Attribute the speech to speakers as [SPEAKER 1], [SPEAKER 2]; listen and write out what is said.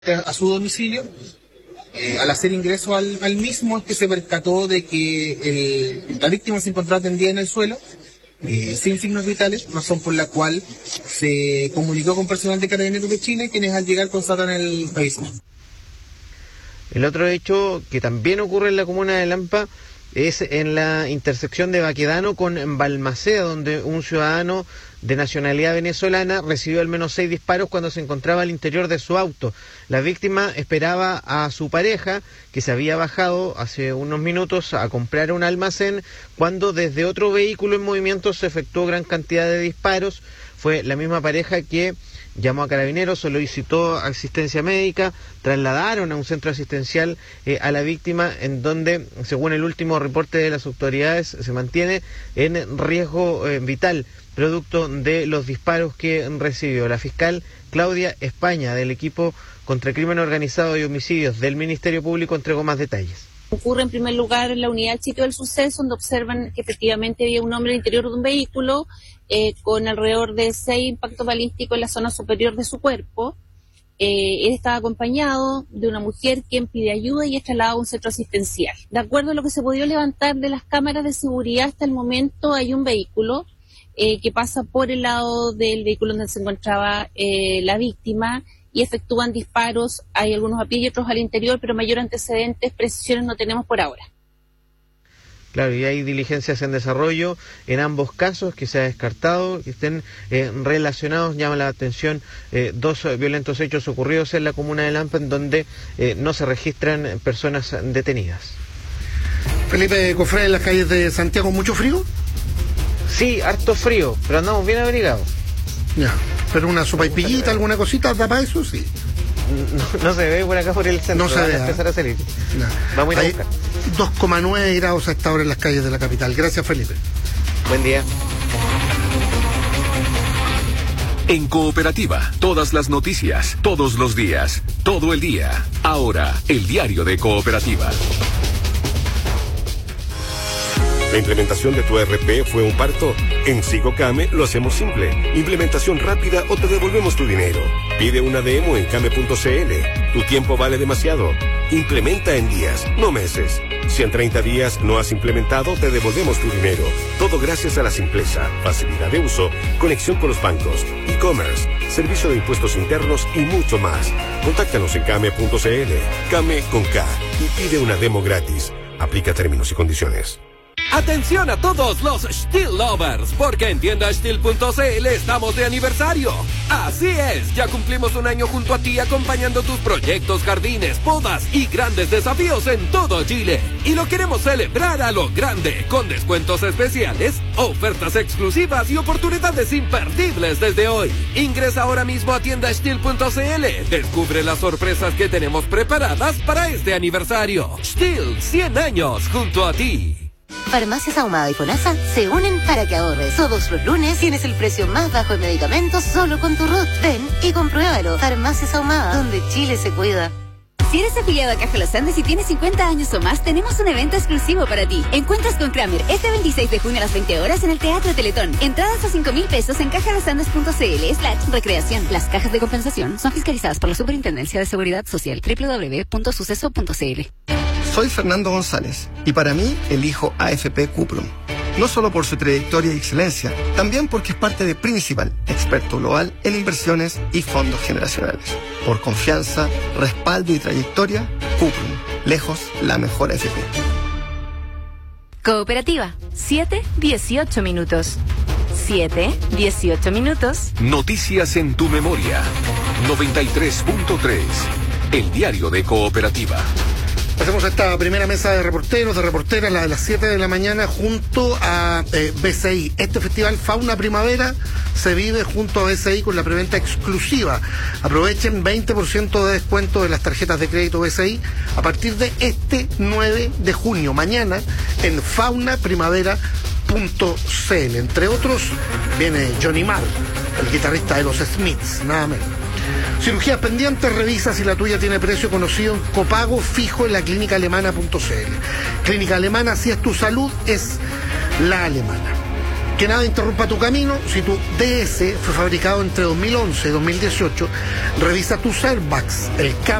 [SPEAKER 1] a su domicilio. Al hacer ingreso al mismo es que se percató de que la víctima se encontraba tendida en el suelo, sin signos vitales, razón por la cual se comunicó con personal de Carabineros de Chile, quienes al llegar constatan el fallecimiento.
[SPEAKER 2] El otro hecho que también ocurre en la comuna de Lampa es en la intersección de Baquedano con Balmaceda, donde un ciudadano de nacionalidad venezolana recibió al menos 6 disparos cuando se encontraba al interior de su auto. La víctima esperaba a su pareja, que se había bajado hace unos minutos a comprar un almacén, cuando desde otro vehículo en movimiento se efectuó gran cantidad de disparos. Fue la misma pareja que llamó a Carabineros, solicitó asistencia médica, trasladaron a un centro asistencial a la víctima, en donde, según el último reporte de las autoridades, se mantiene en riesgo vital, producto de los disparos que recibió. La fiscal Claudia España, del equipo contra crimen organizado y homicidios del Ministerio Público, entregó más detalles.
[SPEAKER 3] Ocurre en primer lugar en la unidad del sitio del suceso, donde observan que efectivamente había un hombre al interior de un vehículo con alrededor de 6 impactos balísticos en la zona superior de su cuerpo. Él estaba acompañado de una mujer quien pide ayuda y es trasladado a un centro asistencial. De acuerdo a lo que se pudo levantar de las cámaras de seguridad hasta el momento, hay un vehículo que pasa por el lado del vehículo donde se encontraba la víctima y efectúan disparos. Hay algunos a pie y otros al interior, pero mayor antecedentes, precisiones no tenemos por ahora.
[SPEAKER 2] Claro, y hay diligencias en desarrollo en ambos casos que se ha descartado que estén relacionados. Llama la atención 2 violentos hechos ocurridos en la comuna de Lampa, en donde no se registran personas detenidas.
[SPEAKER 4] Felipe Cofré, en las calles de Santiago, ¿mucho frío?
[SPEAKER 2] Sí, harto frío, pero andamos bien abrigados.
[SPEAKER 4] Ya, pero una sopaipillita, alguna cosita, ¿da para eso? Sí.
[SPEAKER 2] No se ve por acá por el centro.
[SPEAKER 4] No se ve.
[SPEAKER 2] Empezar a salir.
[SPEAKER 4] No.
[SPEAKER 2] Vamos a ir a buscar.
[SPEAKER 4] 2,9 grados a esta hora en las calles de la capital. Gracias, Felipe.
[SPEAKER 2] Buen día.
[SPEAKER 5] En Cooperativa, todas las noticias, todos los días, todo el día. Ahora, el diario de Cooperativa.
[SPEAKER 6] ¿La implementación de tu ERP fue un parto? En Sigocame lo hacemos simple. Implementación rápida o te devolvemos tu dinero. Pide una demo en came.cl. Tu tiempo vale demasiado. Implementa en días, no meses. Si en 30 días no has implementado, te devolvemos tu dinero. Todo gracias a la simpleza, facilidad de uso, conexión con los bancos, e-commerce, servicio de impuestos internos y mucho más. Contáctanos en came.cl. Came con K y pide una demo gratis. Aplica términos y condiciones.
[SPEAKER 7] Atención a todos los Stihl lovers, porque en tiendastihl.cl estamos de aniversario. Así es, ya cumplimos un año junto a ti acompañando tus proyectos, jardines, podas y grandes desafíos en todo Chile. Y lo queremos celebrar a lo grande, con descuentos especiales, ofertas exclusivas y oportunidades imperdibles desde hoy. Ingresa ahora mismo a tiendastihl.cl. Descubre las sorpresas que tenemos preparadas para este aniversario. Stihl, 100 años junto a ti.
[SPEAKER 8] Farmacias Ahumada y FONASA se unen para que ahorres. Todos los lunes tienes el precio más bajo en medicamentos solo con tu RUT. Ven y compruébalo. Farmacias Ahumada, donde Chile se cuida.
[SPEAKER 9] Si eres afiliado a Caja Los Andes y tienes 50 años o más, tenemos un evento exclusivo para ti. Encuentras con Kramer este 26 de junio a las 20 horas en el Teatro Teletón. Entradas a 5.000 pesos en cajalosandes.cl/recreación. Las cajas de compensación son fiscalizadas por la Superintendencia de Seguridad Social. www.suceso.cl.
[SPEAKER 10] Soy Fernando González y para mí elijo AFP Cuprum. No solo por su trayectoria y excelencia, también porque es parte de Principal, experto global en inversiones y fondos generacionales. Por confianza, respaldo y trayectoria, Cuprum, lejos la mejor AFP.
[SPEAKER 11] Cooperativa, 7:18 minutos. 7:18 minutos.
[SPEAKER 5] Noticias en tu memoria. 93.3. El diario de Cooperativa.
[SPEAKER 4] Hacemos esta primera mesa de reporteros, de reporteras, la de las 7 de la mañana, junto a BCI. Este festival Fauna Primavera se vive junto a BCI con la preventa exclusiva. Aprovechen 20% de descuento de las tarjetas de crédito BCI a partir de este 9 de junio, mañana, en faunaprimavera.cl. Entre otros, viene Johnny Marr, el guitarrista de los Smiths, nada menos. Cirugías pendientes, revisa si la tuya tiene precio conocido en copago fijo en la clínicaalemana.cl. Clínica Alemana, si es tu salud, es la alemana. Que nada interrumpa tu camino. Si tu DS fue fabricado entre 2011 y 2018, revisa tus airbags, el